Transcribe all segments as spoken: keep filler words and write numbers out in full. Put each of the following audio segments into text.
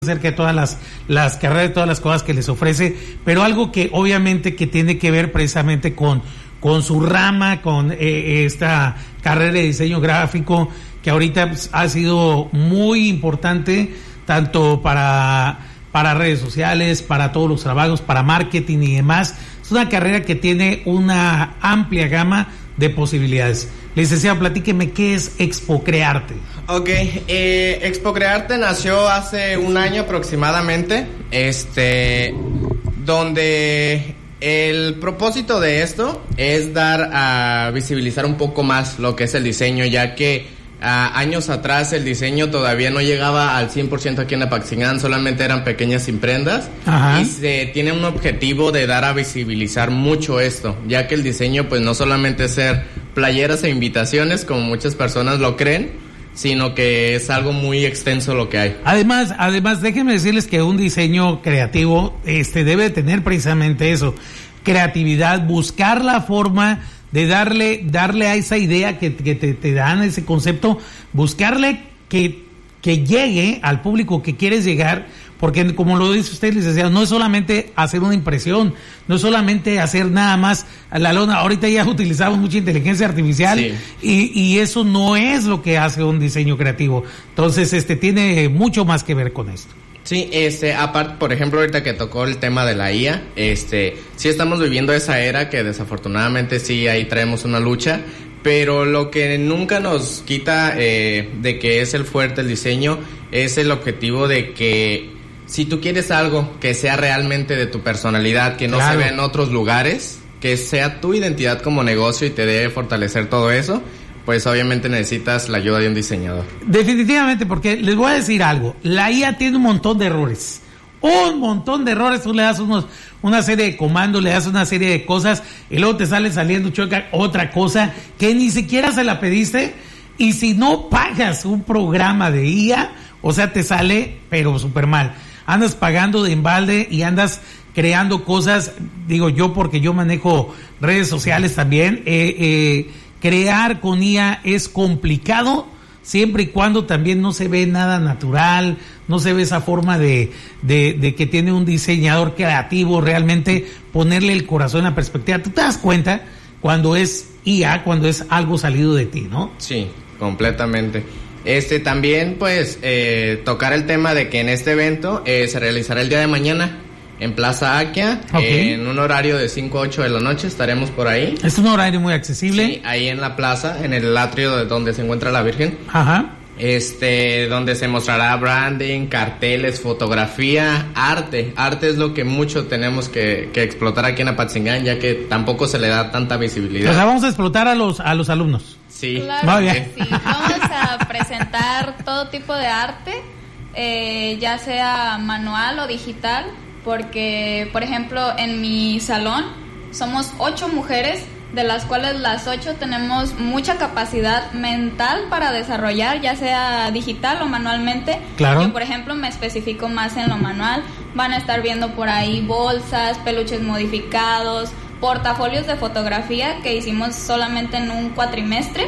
acerca de todas las, las carreras, de todas las cosas que les ofrece, pero algo que obviamente que tiene que ver precisamente con, con su rama, con eh, esta carrera de diseño gráfico, que ahorita pues, ha sido muy importante, tanto para, para redes sociales, para todos los trabajos, para marketing y demás. Es una carrera que tiene una amplia gama de posibilidades. Licenciado, platíqueme, ¿qué es Expo Crearte? Ok, eh, Expo Crearte nació hace un año aproximadamente, este, donde el propósito de esto es dar a visibilizar un poco más lo que es el diseño, ya que Uh, años atrás el diseño todavía no llegaba al cien por ciento aquí en Apatzingán, solamente eran pequeñas imprentas. Ajá. Y se tiene un objetivo de dar a visibilizar mucho esto, ya que el diseño pues no solamente es ser playeras e invitaciones como muchas personas lo creen, sino que es algo muy extenso lo que hay. Además, además déjenme decirles que un diseño creativo este debe tener precisamente eso, creatividad, buscar la forma de darle darle a esa idea que, que te, te dan, ese concepto, buscarle que, que llegue al público que quieres llegar, porque como lo dice usted, licenciado, no es solamente hacer una impresión, no es solamente hacer nada más a la lona. Ahorita ya utilizamos mucha inteligencia artificial, sí. y, y eso no es lo que hace un diseño creativo. Entonces, este tiene mucho más que ver con esto. Sí, este, aparte, por ejemplo, ahorita que tocó el tema de la I A, este, sí estamos viviendo esa era que desafortunadamente sí, ahí traemos una lucha, pero lo que nunca nos quita eh, de que es el fuerte el diseño es el objetivo de que si tú quieres algo que sea realmente de tu personalidad, que no claro. se vea en otros lugares, que sea tu identidad como negocio y te debe fortalecer todo eso, pues obviamente necesitas la ayuda de un diseñador. Definitivamente, porque les voy a decir algo, la I A tiene un montón de errores, un montón de errores. Tú le das unos, una serie de comandos, le das una serie de cosas y luego te sale saliendo chueca otra cosa que ni siquiera se la pediste, y si no pagas un programa de I A, o sea, te sale pero súper mal. Andas pagando de embalde y andas creando cosas, digo yo porque yo manejo redes sociales también, eh, eh crear con I A es complicado siempre y cuando también no se ve nada natural, no se ve esa forma de, de, de que tiene un diseñador creativo, realmente ponerle el corazón en la perspectiva. Tú te das cuenta cuando es I A, cuando es algo salido de ti, ¿no? Sí, completamente. Este también pues eh, tocar el tema de que en este evento eh, se realizará el día de mañana en Plaza Akia, okay. en un horario de cinco a ocho de la noche, estaremos por ahí. Es un horario muy accesible. Sí, ahí en la plaza, en el atrio de donde se encuentra la Virgen. Ajá. Este, donde se mostrará branding, carteles, fotografía, arte. Arte es lo que mucho tenemos que, que explotar aquí en Apatzingán, ya que tampoco se le da tanta visibilidad. O sea, vamos a explotar a los, a los alumnos. Sí. Claro que sí. Vamos a presentar todo tipo de arte, eh, ya sea manual o digital. Porque, por ejemplo, en mi salón somos ocho mujeres, de las cuales las ocho tenemos mucha capacidad mental para desarrollar, ya sea digital o manualmente. Claro. Yo, por ejemplo, me especifico más en lo manual. Van a estar viendo por ahí bolsas, peluches modificados, portafolios de fotografía que hicimos solamente en un cuatrimestre,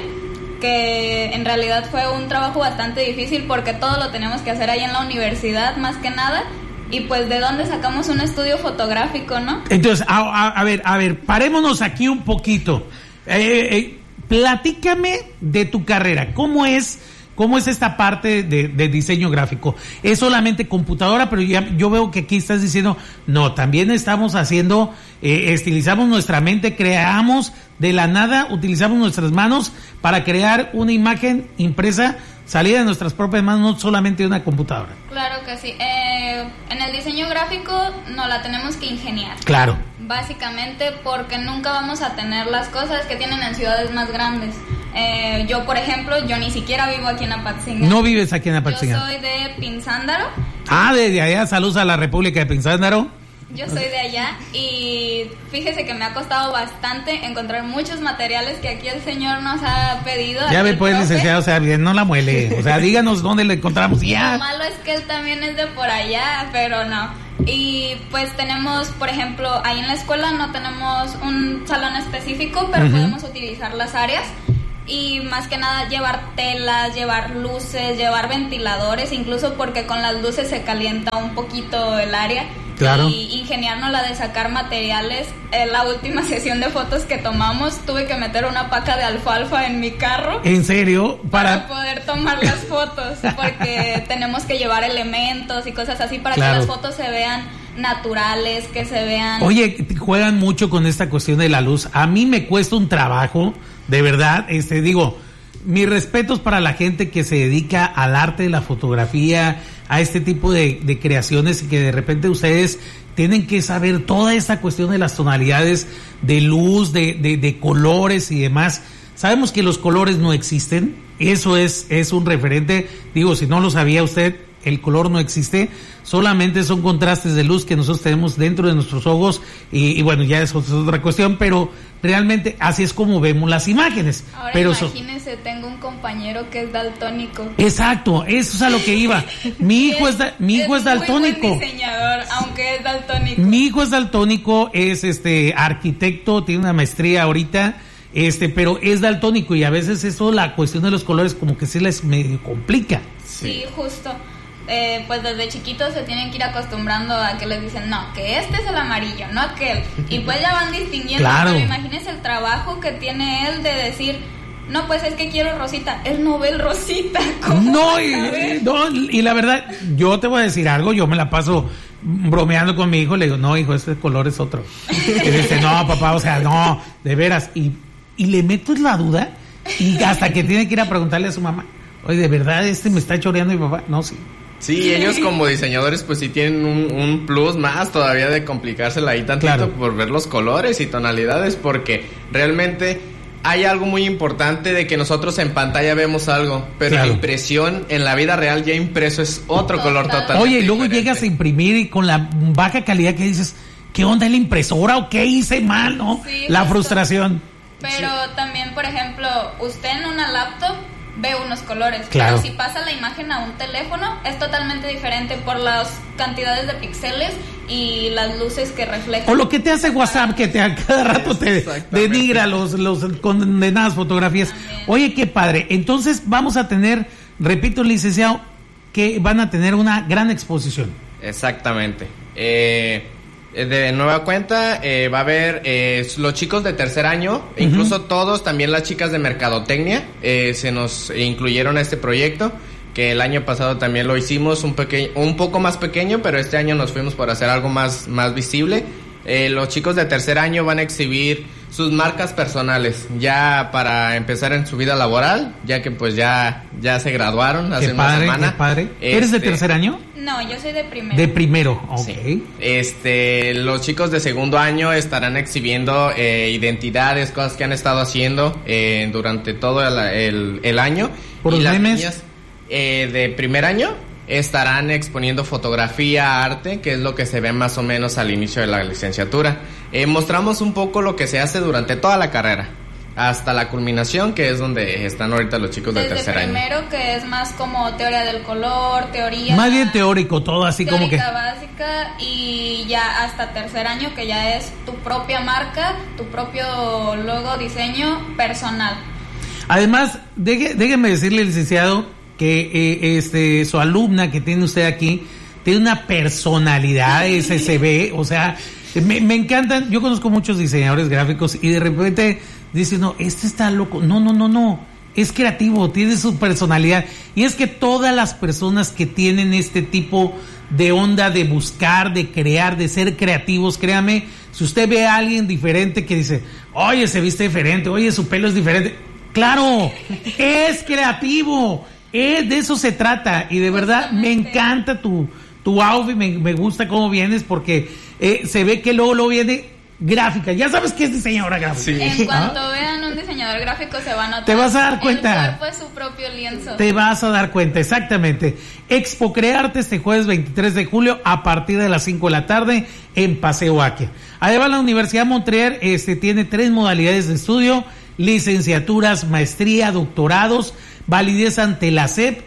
que en realidad fue un trabajo bastante difícil porque todo lo tenemos que hacer ahí en la universidad, más que nada. Y pues, ¿de dónde sacamos un estudio fotográfico, no? Entonces, a, a, a ver, a ver, parémonos aquí un poquito. Eh, eh, platícame de tu carrera. ¿Cómo es, cómo es esta parte de, de diseño gráfico? ¿Es solamente computadora? Pero ya, yo veo que aquí estás diciendo, no, también estamos haciendo, eh, estilizamos nuestra mente, creamos de la nada, utilizamos nuestras manos para crear una imagen impresa, salida de nuestras propias manos, no solamente de una computadora. Claro que sí. Eh, en el diseño gráfico no la tenemos que ingeniar. Claro. Básicamente porque nunca vamos a tener las cosas que tienen en ciudades más grandes. Eh, yo, por ejemplo, yo ni siquiera vivo aquí en Apatzingán. No vives aquí en Apatzingán. Yo soy de Pinzándaro. Ah, desde allá, saludos a la República de Pinzándaro. Yo soy de allá y fíjese que me ha costado bastante encontrar muchos materiales que aquí el señor nos ha pedido. Ya ve pues, licenciado, o sea, bien, no la muele. O sea, díganos dónde le encontramos ya. Lo malo es que él también es de por allá, pero no. Y pues tenemos, por ejemplo, ahí en la escuela no tenemos un salón específico, pero uh-huh. podemos utilizar las áreas. y más que nada llevar telas, llevar luces, llevar ventiladores, incluso porque con las luces se calienta un poquito el área. Claro. Y ingeniarnos la de sacar materiales. En la última sesión de fotos que tomamos tuve que meter una paca de alfalfa en mi carro. ¿En serio? Para, para poder tomar las fotos, porque tenemos que llevar elementos y cosas así para claro. que las fotos se vean naturales, que se vean... Oye, juegan mucho con esta cuestión de la luz. A mí me cuesta un trabajo, de verdad, este digo, mis respetos para la gente que se dedica al arte de la fotografía, a este tipo de, de creaciones, y que de repente ustedes tienen que saber toda esta cuestión de las tonalidades de luz, de, de, de colores y demás. Sabemos que los colores no existen, eso es, es un referente, digo, si no lo sabía usted, el color no existe, solamente son contrastes de luz que nosotros tenemos dentro de nuestros ojos, y, y bueno, ya eso es otra cuestión, pero realmente así es como vemos las imágenes. Ahora pero imagínese, so- tengo un compañero que es daltónico. Exacto, eso es a lo que iba. Mi hijo es, da- mi hijo es, es daltónico. Muy buen diseñador, aunque es daltónico. Mi hijo es daltónico, es este arquitecto, tiene una maestría ahorita, este, pero es daltónico, y a veces eso, la cuestión de los colores, como que se les medio complica. Sí, sí justo. Eh, pues desde chiquitos se tienen que ir acostumbrando a que les dicen, no, que este es el amarillo, no aquel, y pues ya van distinguiendo. Claro. Pero imagínense el trabajo que tiene él de decir, no, pues es que quiero rosita, él no ve el rosita. No y, no, y la verdad, yo te voy a decir algo, yo me la paso bromeando con mi hijo, le digo, no, hijo, este color es otro. Y dice, no, papá, o sea, no, de veras, y, y le meto la duda, y hasta que tiene que ir a preguntarle a su mamá, oye, ¿de verdad este me está choreando mi papá? No, sí. Sí, ellos como diseñadores pues sí tienen un, un plus más todavía de complicársela ahí tantito, claro, por ver los colores y tonalidades, porque realmente hay algo muy importante de que nosotros en pantalla vemos algo, pero claro, la impresión en la vida real ya impreso es otro Total. color totalmente Oye, y luego diferente. llegas a imprimir y con la baja calidad que dices, ¿qué onda la impresora o qué hice mal, no? Sí, la justo. frustración. Pero sí, también, por ejemplo, usted en una laptop ve unos colores, claro, pero si pasa la imagen a un teléfono es totalmente diferente por las cantidades de píxeles y las luces que reflejan. O lo que te hace WhatsApp, que te a cada rato te denigra los, los condenadas fotografías. También. Oye, qué padre. Entonces vamos a tener, repito, licenciado, que van a tener una gran exposición. Exactamente. Eh... De nueva cuenta, eh, va a haber eh, los chicos de tercer año, uh-huh, incluso todos, también las chicas de mercadotecnia, eh, se nos incluyeron a este proyecto, que el año pasado también lo hicimos un, peque- un poco más pequeño, pero este año nos fuimos por hacer algo más, más visible. Eh, los chicos de tercer año van a exhibir sus marcas personales, ya para empezar en su vida laboral, ya que pues ya, ya se graduaron hace qué padre, una semana. Qué padre. Este, ¿Eres de tercer año? No, yo soy de primero. De primero, ok. Sí. Este, los chicos de segundo año estarán exhibiendo eh, identidades, cosas que han estado haciendo eh, durante todo el, el, el año. ¿Por y los las memes? niñas eh, de primer año estarán exponiendo fotografía, arte, que es lo que se ve más o menos al inicio de la licenciatura. Eh, mostramos un poco lo que se hace durante toda la carrera, hasta la culminación, que es donde están ahorita los chicos Desde de tercer año. Desde primero, que es más como teoría del color, teoría... Más bien teórico, todo así como que... básica, y ya hasta tercer año, que ya es tu propia marca, tu propio logo, diseño personal. Además, deje, déjeme decirle, licenciado, que eh, este su alumna que tiene usted aquí tiene una personalidad, ese se ve, o sea, me, me encantan. Yo conozco muchos diseñadores gráficos y de repente dicen, no, este está loco. No, no, no, no, es creativo, tiene su personalidad. Y es que todas las personas que tienen este tipo de onda de buscar, de crear, de ser creativos, créame, si usted ve a alguien diferente que dice, oye, se viste diferente, oye, su pelo es diferente, claro, es creativo. Eh, de eso se trata, y de verdad me encanta tu, tu outfit, me, me gusta cómo vienes, porque eh, se ve que luego, luego viene gráfica. Ya sabes que es diseñadora gráfica. Sí. En cuanto ¿Ah? vean un diseñador gráfico se van a notar. Te vas a dar cuenta. El cuerpo es su propio lienzo. Te vas a dar cuenta, exactamente. Expo Crearte este jueves veintitrés de julio a partir de las cinco de la tarde en Paseo Akia. Además, la Universidad Montreal este, tiene tres modalidades de estudio: licenciaturas, maestría, doctorados, validez ante la S E P,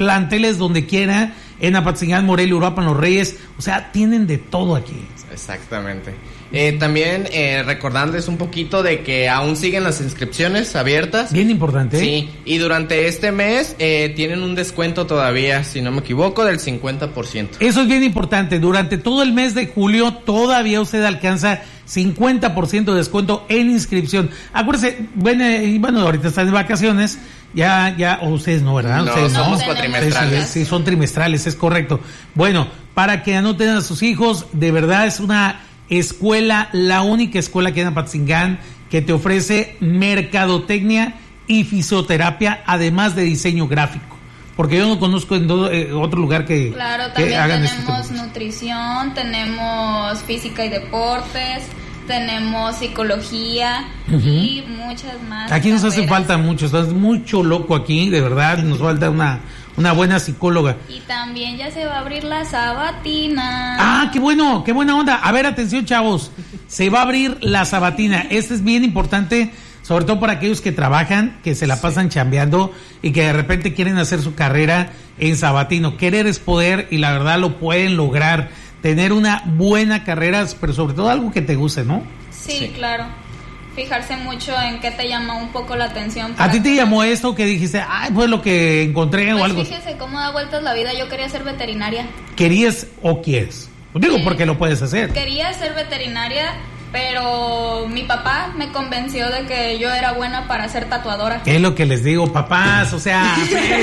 planteles donde quiera, en Apatzingán, Morelia, Uruapan, Los Reyes, o sea, tienen de todo aquí. Exactamente. Eh, también eh, recordándoles un poquito de que aún siguen las inscripciones abiertas. Bien importante. Sí, y durante este mes eh, tienen un descuento todavía, si no me equivoco, del cincuenta por ciento. Eso es bien importante. Durante todo el mes de julio todavía usted alcanza cincuenta por ciento de descuento en inscripción. Acuérdese, bueno, y bueno, ahorita están de vacaciones, ya, ya, o ustedes no, ¿verdad? No, ustedes somos no. cuatrimestrales. Sí, sí, son trimestrales, es correcto. Bueno, para que anoten a sus hijos, de verdad es una escuela, la única escuela que hay en Apatzingán que te ofrece mercadotecnia y fisioterapia, además de diseño gráfico. Porque yo no conozco en do, eh, otro lugar que, claro, que también hagan tenemos este nutrición, tenemos física y deportes, tenemos psicología uh-huh. y muchas más. Aquí nos carreras. hace falta mucho, estás mucho loco aquí, de verdad, nos falta una, una buena psicóloga. Y también ya se va a abrir la sabatina. Ah, qué bueno, qué buena onda. A ver, atención, chavos, se va a abrir la sabatina. Este es bien importante, sobre todo para aquellos que trabajan, que se la pasan sí. chambeando y que de repente quieren hacer su carrera en sabatino. Querer es poder y la verdad lo pueden lograr. Tener una buena carrera, pero sobre todo algo que te guste, ¿no? Sí, sí. claro. Fijarse mucho en qué te llama un poco la atención. ¿A ti te llamó esto que dijiste, ay, pues lo que encontré pues o algo? Fíjese cómo da vueltas la vida, yo quería ser veterinaria. ¿Querías o quieres? Digo, sí. porque lo puedes hacer. Quería ser veterinaria, pero mi papá me convenció de que yo era buena para ser tatuadora. Es lo que les digo, papás, o sea,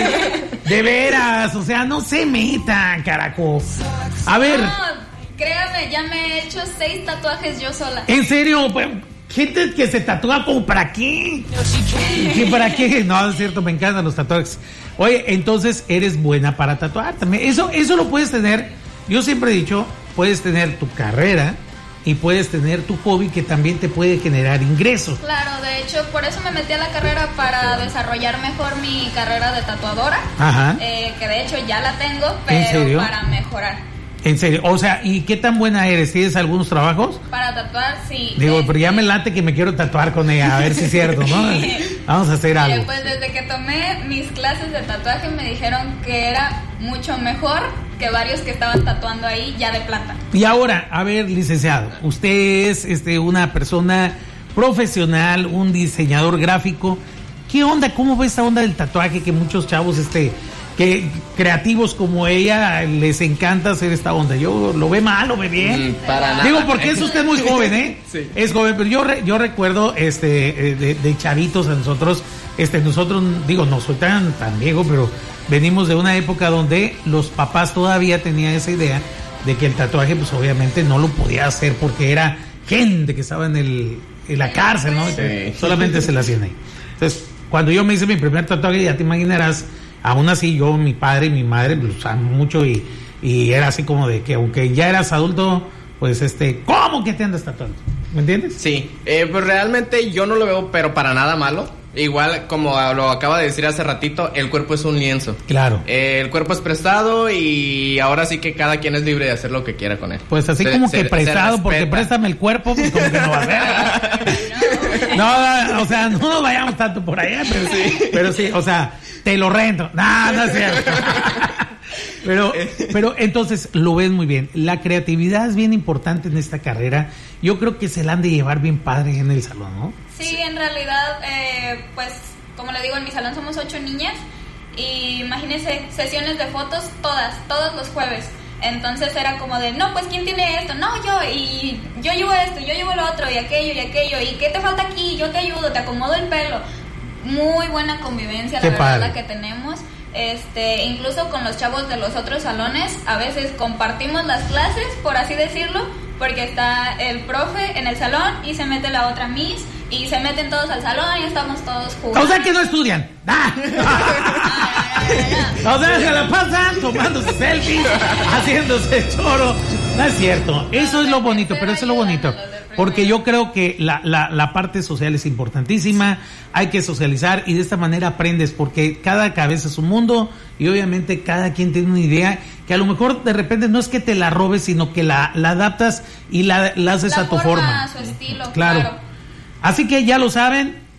de veras, o sea, no se metan, carajo. A ver. No, créame, ya me he hecho seis tatuajes yo sola. ¿En serio? Pues, gente que se tatúa, ¿como para qué? ¿Qué para qué? No, es cierto, me encantan los tatuajes. Oye, entonces eres buena para tatuar también. Eso, eso lo puedes tener, yo siempre he dicho, puedes tener tu carrera y puedes tener tu hobby que también te puede generar ingresos. Claro, de hecho, por eso me metí a la carrera, para desarrollar mejor mi carrera de tatuadora. Ajá. Eh, que de hecho ya la tengo, pero ¿en serio? Para mejorar. En serio, o sea, ¿y qué tan buena eres? ¿Tienes algunos trabajos? Para tatuar, sí. Digo, desde... pero ya me late que me quiero tatuar con ella, a ver si es cierto, ¿no? Sí. Vamos a hacer Mire, algo. Pues desde que tomé mis clases de tatuaje me dijeron que era mucho mejor que varios que estaban tatuando ahí ya de plata. Y ahora, a ver, licenciado, usted es este una persona profesional, un diseñador gráfico. ¿Qué onda? ¿Cómo ve esta onda del tatuaje que muchos chavos este que creativos como ella les encanta hacer esta onda? Yo lo ve mal, lo ve bien. Mm, para nada. Digo, porque es usted muy joven, ¿eh? Sí. Es joven, pero yo re, yo recuerdo este de, de chavitos a nosotros, este nosotros digo, no soy tan tan viejo, pero venimos de una época donde los papás todavía tenían esa idea de que el tatuaje pues obviamente no lo podía hacer porque era gente que estaba en el en la cárcel, ¿no? Sí. Solamente se la hacían ahí. Entonces, cuando yo me hice mi primer tatuaje, ya te imaginarás, aún así yo, mi padre y mi madre lo usaban mucho y, y era así como de que aunque ya eras adulto, pues este, ¿cómo que te andas tatuando? ¿Me entiendes? Sí, eh, pues realmente yo no lo veo, pero para nada malo. Igual, como lo acaba de decir hace ratito, el cuerpo es un lienzo. Claro. Eh, el cuerpo es prestado y ahora sí que cada quien es libre de hacer lo que quiera con él. Pues así se, como que se, prestado, se porque préstame el cuerpo, pues como que no va a ser. No, no, o sea, no nos vayamos tanto por allá, pero sí, pero sí, o sea, te lo rento. No, no es cierto. Pero, pero entonces lo ves muy bien. La creatividad es bien importante en esta carrera. Yo creo que se la han de llevar bien padre en el salón, ¿no? Sí, en realidad, eh, pues, como le digo, en mi salón somos ocho niñas. Y imagínense, sesiones de fotos todas, todos los jueves. Entonces era como de, no, pues, ¿quién tiene esto? No, yo, y yo llevo esto, yo llevo lo otro, y aquello, y aquello. ¿Y qué te falta aquí? Yo te ayudo, te acomodo el pelo. Muy buena convivencia, la verdad, la que tenemos. Este, incluso con los chavos de los otros salones, a veces compartimos las clases, por así decirlo, porque está el profe en el salón y se mete la otra miss y se meten todos al salón y estamos todos jugando. O sea que no estudian. ¡Ah! No, no, no, no. O sea, se la pasan tomándose selfies, haciéndose choro. No es cierto. Eso es lo bonito, pero eso es lo bonito. Porque yo creo que la, la, la parte social es importantísima, hay que socializar y de esta manera aprendes, porque cada cabeza es un mundo y obviamente cada quien tiene una idea que a lo mejor de repente no es que te la robes, sino que la, la adaptas y la, la haces la a tu forma, forma. A su estilo, claro. claro. Así que ya lo saben,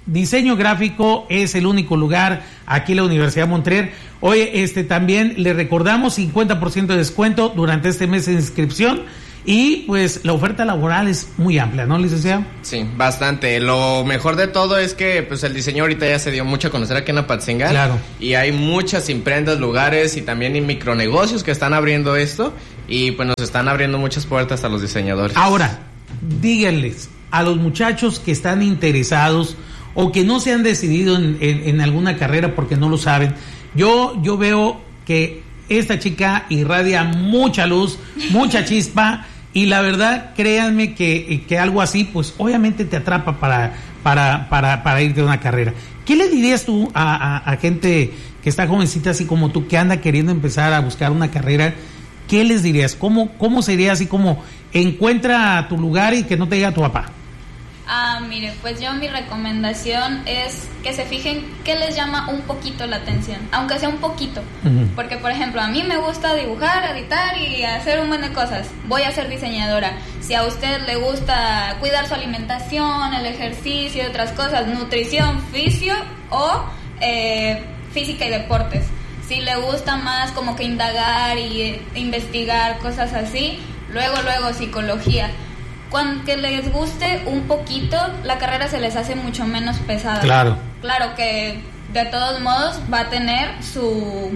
diseño gráfico es el único lugar aquí en la Universidad Montreal. Oye, este también le recordamos cincuenta por ciento de descuento durante este mes de inscripción. Y pues la oferta laboral es muy amplia, ¿no, licenciado? Sí, bastante. Lo mejor de todo es que pues el diseño ahorita ya se dio mucho a conocer aquí en Apatzingán. Claro. Y hay muchas imprentas, lugares y también micronegocios que están abriendo esto. Y pues nos están abriendo muchas puertas a los diseñadores. Ahora, díganles a los muchachos que están interesados o que no se han decidido en, en, en alguna carrera porque no lo saben. Yo, yo veo que esta chica irradia mucha luz, mucha chispa, y la verdad, créanme que, que algo así, pues obviamente te atrapa para, para, para, para irte a una carrera. ¿Qué le dirías tú a, a, a gente que está jovencita así como tú, que anda queriendo empezar a buscar una carrera? ¿Qué les dirías? ¿Cómo, cómo sería así como encuentra tu lugar y que no te diga tu papá? Ah, mire, pues yo mi recomendación es que se fijen qué les llama un poquito la atención, aunque sea un poquito. Uh-huh. Porque, por ejemplo, a mí me gusta dibujar, editar y hacer un montón de cosas. Voy a ser diseñadora. Si a usted le gusta cuidar su alimentación, el ejercicio y otras cosas, nutrición, fisio o eh, física y deportes. Si le gusta más como que indagar y eh, investigar cosas así, luego, luego psicología. Cuando que les guste un poquito, la carrera se les hace mucho menos pesada. Claro. Claro que de todos modos va a tener su,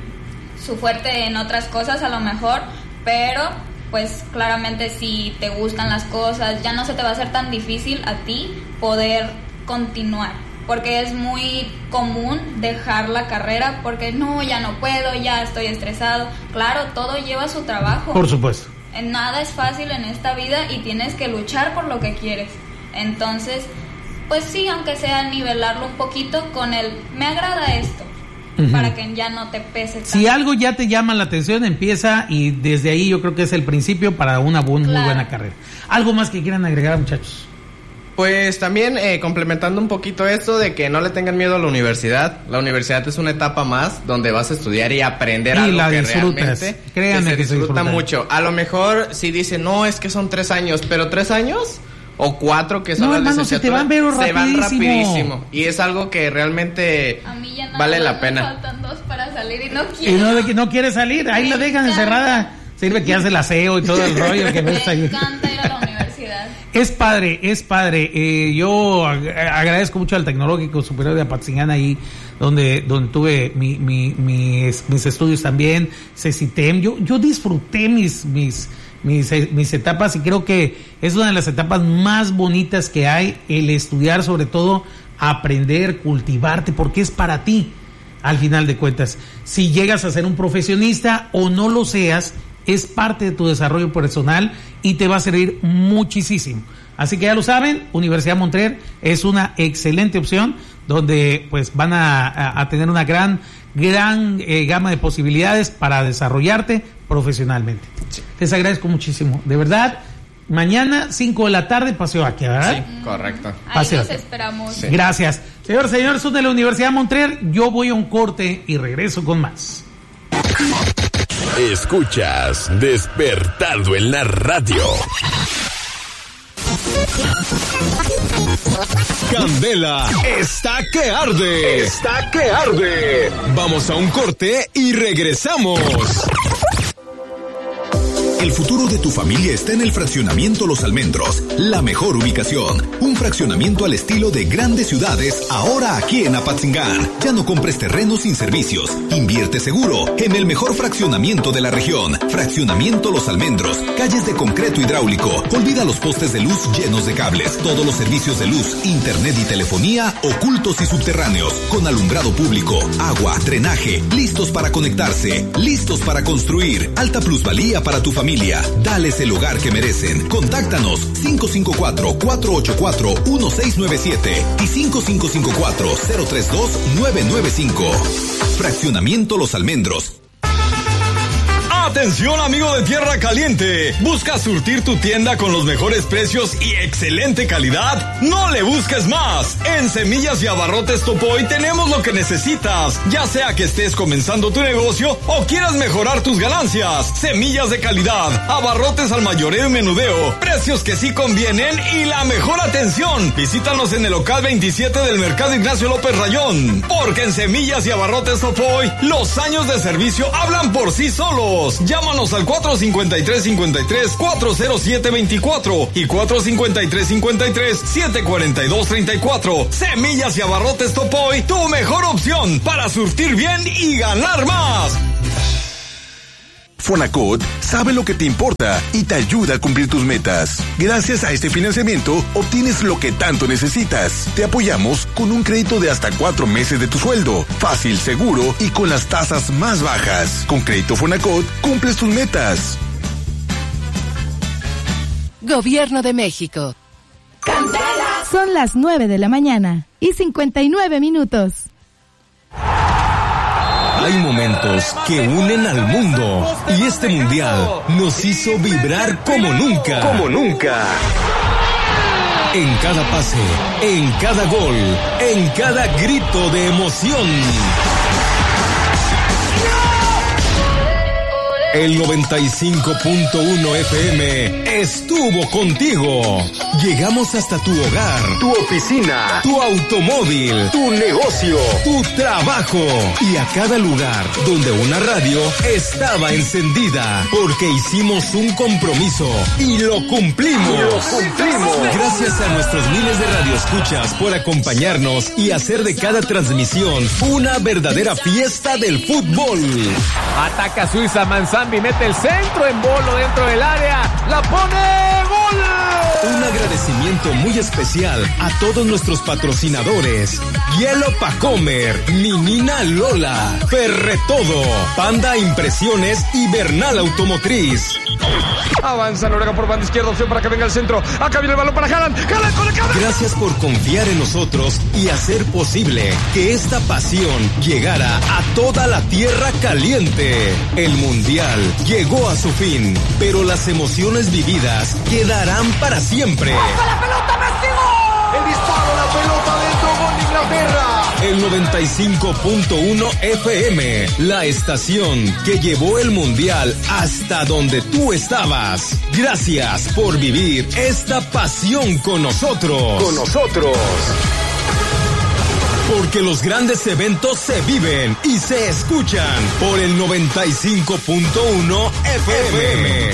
su fuerte en otras cosas a lo mejor, pero pues claramente si te gustan las cosas, ya no se te va a hacer tan difícil a ti poder continuar. Porque es muy común dejar la carrera porque no, ya no puedo, ya estoy estresado. Claro, todo lleva su trabajo. Por supuesto. Nada es fácil en esta vida y tienes que luchar por lo que quieres. Entonces, pues sí, aunque sea nivelarlo un poquito con el me agrada esto, uh-huh, para que ya no te pese tanto. Si algo ya te llama la atención, empieza, y desde ahí yo creo que es el principio para una bu- claro. muy buena carrera. ¿Algo más que quieran agregar, muchachos? Pues también eh, complementando un poquito esto de que no le tengan miedo a la universidad. La universidad es una etapa más donde vas a estudiar y aprender y algo la que disfrutas. realmente Créanme que se que se disfruta disfruta mucho. A lo mejor si dicen, no, es que son tres años, pero tres años o cuatro que son no, las hermano, se te van, pero se van rapidísimo. rapidísimo. Y es algo que realmente a mí ya nada vale la me pena. Faltan dos para salir y no quiero. Y no, de que no quiere salir, ahí la dejan encerrada. Sirve que hace el aseo y todo el rollo que no está ahí. Me encanta ir a la universidad. Es padre, es padre. Eh, yo ag- agradezco mucho al Tecnológico Superior de Apatzingán, ahí donde donde tuve mi, mi, mis, mis estudios también, CECITEM. Yo yo disfruté mis mis mis mis etapas y creo que es una de las etapas más bonitas que hay, el estudiar, sobre todo aprender, cultivarte, porque es para ti. Al final de cuentas, si llegas a ser un profesionista o no lo seas, es parte de tu desarrollo personal y te va a servir muchísimo. Así que ya lo saben, Universidad Montreal es una excelente opción donde pues van a, a, a tener una gran gran eh, gama de posibilidades para desarrollarte profesionalmente. Sí. Les agradezco muchísimo, de verdad. Mañana, cinco de la tarde, paseo aquí, ¿verdad? Sí, correcto. Ahí paseo los aquí. Esperamos. Sí. Gracias. Señor, señores, son de la Universidad Montreal. Yo voy a un corte y regreso con más. Escuchas Despertando en la Radio. Candela está que arde. Está que arde. Vamos a un corte y regresamos. El futuro de tu familia está en el fraccionamiento Los Almendros, la mejor ubicación. Un fraccionamiento al estilo de grandes ciudades, ahora aquí en Apatzingán. Ya no compres terrenos sin servicios. Invierte seguro en el mejor fraccionamiento de la región. Fraccionamiento Los Almendros, calles de concreto hidráulico. Olvida los postes de luz llenos de cables. Todos los servicios de luz, internet y telefonía ocultos y subterráneos. Con alumbrado público, agua, drenaje, listos para conectarse, listos para construir. Alta plusvalía para tu familia. Dales el hogar que merecen. Contáctanos cinco cinco cuatro, cuatro ocho cuatro, uno seis nueve siete y cinco cinco cinco cuatro, cero tres dos, nueve nueve cinco. Fraccionamiento Los Almendros. Atención, amigo de Tierra Caliente. ¿Buscas surtir tu tienda con los mejores precios y excelente calidad? No le busques más. En Semillas y Abarrotes Topoy tenemos lo que necesitas. Ya sea que estés comenzando tu negocio o quieras mejorar tus ganancias. Semillas de calidad, abarrotes al mayoreo y menudeo, precios que sí convienen y la mejor atención. Visítanos en el local veintisiete del Mercado Ignacio López Rayón. Porque en Semillas y Abarrotes Topoy, los años de servicio hablan por sí solos. Llámanos al cuatro cinco tres cinco tres cuatro cero siete dos cuatro y cuatro cinco tres cinco tres siete cuatro dos tres cuatro. Semillas y Abarrotes Topoy, tu mejor opción para surtir bien y ganar más. Fonacot sabe lo que te importa y te ayuda a cumplir tus metas. Gracias a este financiamiento, obtienes lo que tanto necesitas. Te apoyamos con un crédito de hasta cuatro meses de tu sueldo. Fácil, seguro y con las tasas más bajas. Con Crédito Fonacot, cumples tus metas. Gobierno de México. ¡Candela! Son las nueve de la mañana y cincuenta y nueve minutos. Hay momentos que unen al mundo y este mundial nos hizo vibrar como nunca. Como nunca. En cada pase, en cada gol, en cada grito de emoción. El noventa y cinco punto uno F M estuvo contigo. Llegamos hasta tu hogar, tu oficina, tu automóvil, tu negocio, tu trabajo y a cada lugar donde una radio estaba encendida. Porque hicimos un compromiso y lo cumplimos. Lo cumplimos. Gracias a nuestros miles de radioescuchas por acompañarnos y hacer de cada transmisión una verdadera fiesta del fútbol. Ataca Suiza, Manzambi mete el centro en bolo dentro del área, la pone, ¡gol! Un agradecimiento muy especial a todos nuestros patrocinadores: Hielo Pa' Comer, Minina Lola, Ferretodo, Panda Impresiones y Bernal Automotriz. Avanza Noruega por banda izquierda, opción para que venga el centro. Acá viene el balón para Haaland. Haaland con la cabeza. Gracias por confiar en nosotros y hacer posible que esta pasión llegara a toda la Tierra Caliente. El Mundial llegó a su fin, pero las emociones vividas quedarán para siempre. ¡Pasa la pelota, Messi! ¡Gol! El disparo, la pelota dentro, gol de Inglaterra. El noventa y cinco punto uno F M, la estación que llevó el Mundial hasta donde tú estabas. Gracias por vivir esta pasión con nosotros. Con nosotros. Porque los grandes eventos se viven y se escuchan por el noventa y cinco punto uno F M.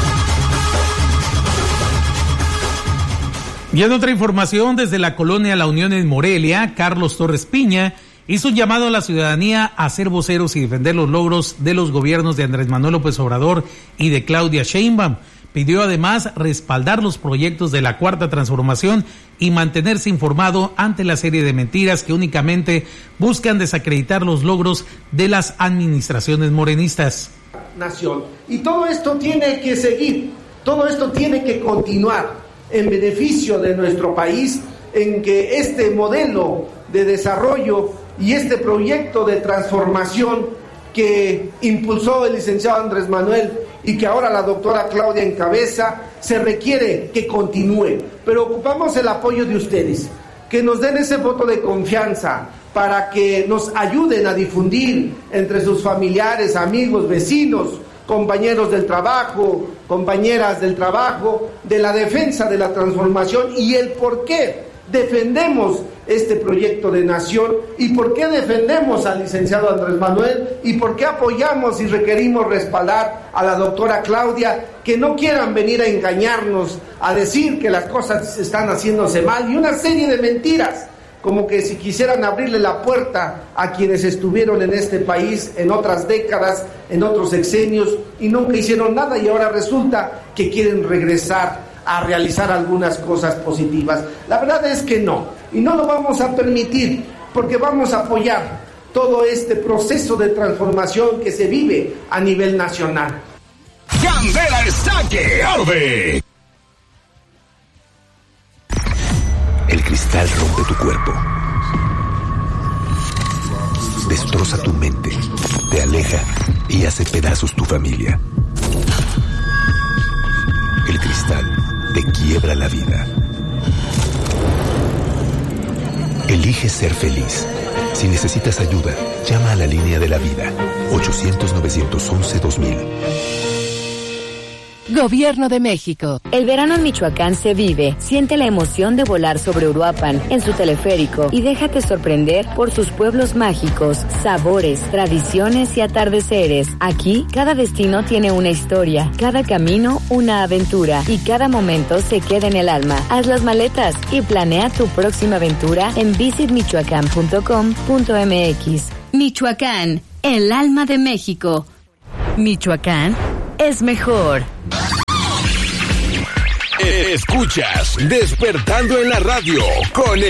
Y en otra información, desde la colonia La Unión en Morelia, Carlos Torres Piña hizo un llamado a la ciudadanía a ser voceros y defender los logros de los gobiernos de Andrés Manuel López Obrador y de Claudia Sheinbaum. Pidió además respaldar los proyectos de la Cuarta Transformación y mantenerse informado ante la serie de mentiras que únicamente buscan desacreditar los logros de las administraciones morenistas. Nación. Y todo esto tiene que seguir, todo esto tiene que continuar en beneficio de nuestro país, en que este modelo de desarrollo y este proyecto de transformación que impulsó el licenciado Andrés Manuel y que ahora la doctora Claudia encabeza, se requiere que continúe. Pero ocupamos el apoyo de ustedes, que nos den ese voto de confianza para que nos ayuden a difundir entre sus familiares, amigos, vecinos, compañeros del trabajo, compañeras del trabajo, de la defensa de la transformación y el por qué defendemos este proyecto de nación y por qué defendemos al licenciado Andrés Manuel y por qué apoyamos y requerimos respaldar a la doctora Claudia, que no quieran venir a engañarnos, a decir que las cosas están haciéndose mal y una serie de mentiras, como que si quisieran abrirle la puerta a quienes estuvieron en este país en otras décadas, en otros sexenios y nunca hicieron nada y ahora resulta que quieren regresar a realizar algunas cosas positivas. La verdad es que no, y no lo vamos a permitir, porque vamos a apoyar todo este proceso de transformación que se vive a nivel nacional. Candela está que arde. El cristal rompe tu cuerpo, destroza tu mente, te aleja y hace pedazos tu familia. El cristal te quiebra la vida. Elige ser feliz. Si necesitas ayuda, llama a la línea de la vida. ochocientos, novecientos once, dos mil. Gobierno de México. El verano en Michoacán se vive. Siente la emoción de volar sobre Uruapan en su teleférico y déjate sorprender por sus pueblos mágicos, sabores, tradiciones y atardeceres. Aquí, cada destino tiene una historia, cada camino una aventura y cada momento se queda en el alma. Haz las maletas y planea tu próxima aventura en visit michoacán punto com punto m x. Michoacán, el alma de México. Michoacán es mejor. Escuchas Despertando en la Radio con el